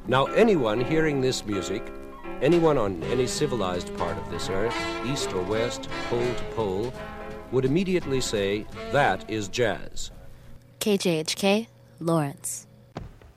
Now, anyone hearing this music, anyone on any civilized part of this earth, east or west, pole to pole, would immediately say, that is jazz. KJHK, Lawrence.